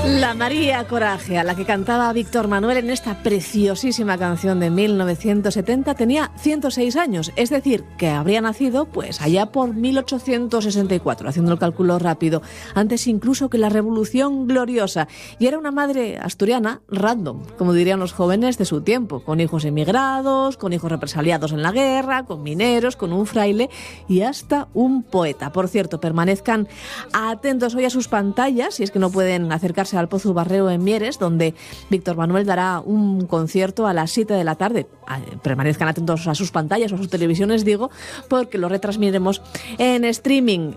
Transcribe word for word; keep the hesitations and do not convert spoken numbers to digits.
La María Coraje, a la que cantaba Víctor Manuel en esta preciosísima canción de mil novecientos setenta, tenía ciento seis años, es decir, que habría nacido pues allá por mil ochocientos sesenta y cuatro, haciendo el cálculo rápido, antes incluso que la Revolución Gloriosa, y era una madre asturiana random, como dirían los jóvenes de su tiempo, con hijos emigrados, con hijos represaliados en la guerra, con mineros, con un fraile y hasta un poeta. Por cierto, permanezcan atentos hoy a sus pantallas, si es que no pueden acercarse al Pozo Barreo en Mieres, donde Víctor Manuel dará un concierto a las siete de la tarde. Permanezcan atentos a sus pantallas o a sus televisiones, digo, porque lo retransmitiremos en streaming.